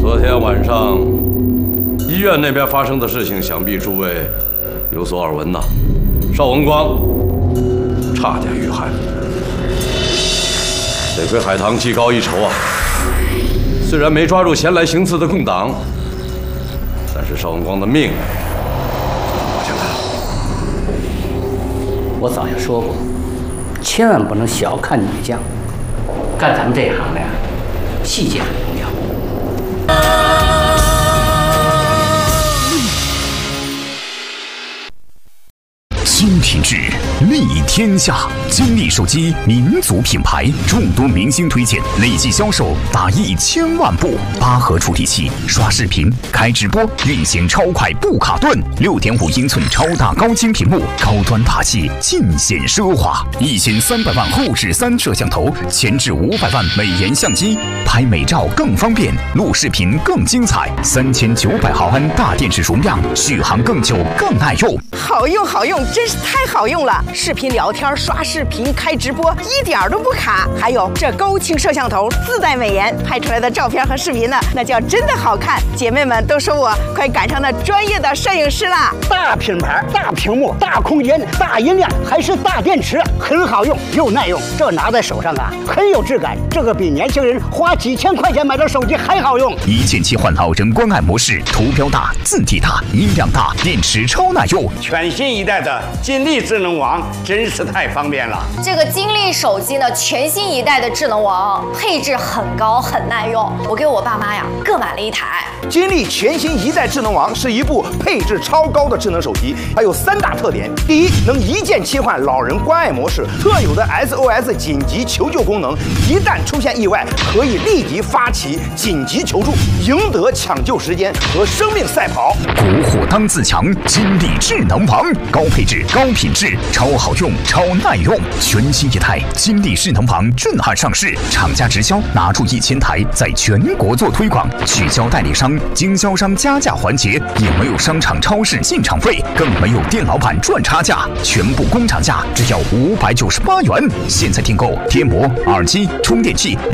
昨天晚上医院那边发生的事情，想必诸位有所耳闻呐。邵文光差点遇害，得亏海棠技高一筹啊。虽然没抓住前来行刺的共党，但是邵文光的命保下来了。 我早就说过，千万不能小看女将，干咱们这一行的呀，细节很重要。 新品质，立天下。金立手机民族品牌，众多明星推荐，累计销售达1000万部。8核处理器，刷视频、开直播，运行超快不卡顿。6.5英寸超大高清屏幕，高端大气，尽显奢华。1300万后置3摄像头，前置500万美颜相机，拍美照更方便，录视频更精彩。3900毫安大电池容量，续航更久更耐用。 好用好用，真是太好用了！视频聊天、刷视频、开直播，一点都不卡。还有这高清摄像头自带美颜，拍出来的照片和视频呢，那叫真的好看。姐妹们都说我快赶上那专业的摄影师啦！ 大品牌、大屏幕、大空间、大音量，还是大电池，很好用又耐用。这拿在手上啊，很有质感。这个比年轻人花几千块钱买的手机还好用。 一键切换老人关爱模式，图标大、字体大、音量大，电池超耐用。 全新一代的金立智能王真是太方便了。 这个金立手机呢，全新一代的智能王，配置很高，很耐用。我给我爸妈呀各买了一台。 金立全新一代智能王是一部配置超高的智能手机，它有3大特点：第一，能一键切换老人关爱模式，特有的 SOS 紧急求救功能，一旦出现意外，可以立即发起紧急求助，赢得抢救时间和生命赛跑。 国货当自强，金立智能王，高配置、高品质，超好用、超耐用。全新一代金立智能王震撼上市，厂家直销拿出1000台，在全国做推广，取消代理商、经销商加价环节，也没有商场、超市进场费，更没有店老板赚差价，全部工厂价只要598元。现在订购贴膜、耳机、充电器、